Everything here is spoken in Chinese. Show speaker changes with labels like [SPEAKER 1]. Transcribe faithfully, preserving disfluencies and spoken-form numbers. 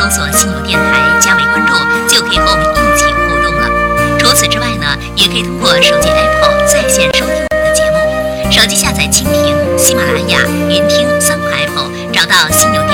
[SPEAKER 1] 搜索“犀牛电台”加为关注，就可以和我们一起互动了。除此之外呢，也可以通过手机 Apple 在线收听我们的节目。手机下载蜻蜓、喜马拉雅、云听、三款 Apple， 找到犀牛电台。